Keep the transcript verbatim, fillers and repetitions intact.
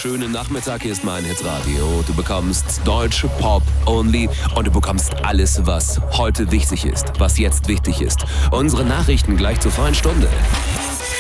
Schönen Nachmittag, hier ist mein Hitradio. Du bekommst deutsche Pop only und du bekommst alles, was heute wichtig ist, was jetzt wichtig ist. Unsere Nachrichten gleich zur vollen Stunde.